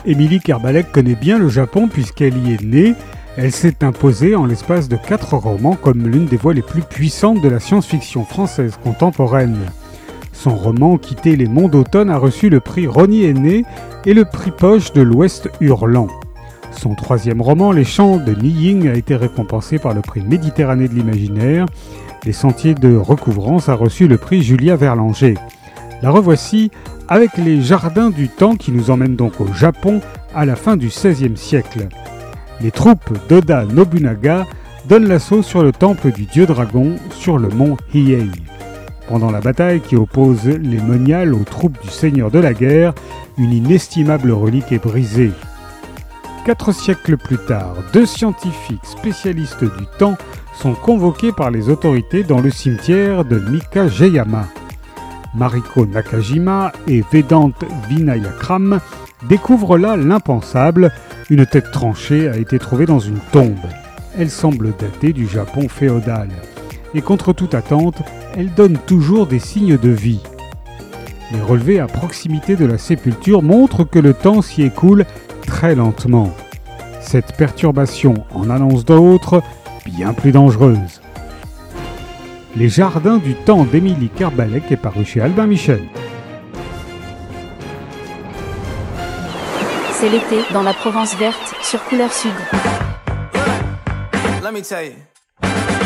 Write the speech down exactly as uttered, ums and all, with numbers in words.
Émilie Kerbalek connaît bien le Japon puisqu'elle y est née. Elle s'est imposée en l'espace de quatre romans comme l'une des voix les plus puissantes de la science-fiction française contemporaine. Son roman « Quitter les monts d'automne » a reçu le prix Rosny Aîné et le prix Poche de l'Ouest hurlant. Son troisième roman, Les Chants de Nying, a été récompensé par le prix Méditerranée de l'imaginaire. Les Sentiers de recouvrance a reçu le prix Julia Verlanger. La revoici avec Les Jardins du Temps qui nous emmènent donc au Japon à la fin du seizième siècle. Les troupes d'Oda Nobunaga donnent l'assaut sur le temple du dieu dragon sur le mont Hiei. Pendant la bataille qui oppose les moniales aux troupes du seigneur de la guerre, une inestimable relique est brisée. Quatre siècles plus tard, deux scientifiques spécialistes du temps sont convoqués par les autorités dans le cimetière de Mikajeyama. Mariko Nakajima et Vedant Vinayakram découvrent là l'impensable. Une tête tranchée a été trouvée dans une tombe. Elle semble datée du Japon féodal. Et contre toute attente, elle donne toujours des signes de vie. Les relevés à proximité de la sépulture montrent que le temps s'y écoule très lentement. Cette perturbation en annonce d'autres, bien plus dangereuses. Les Jardins du Temps d'Émilie Kerbalek est paru chez Albin Michel. C'est l'été dans la Provence verte sur Couleur Sud. Let me tell you.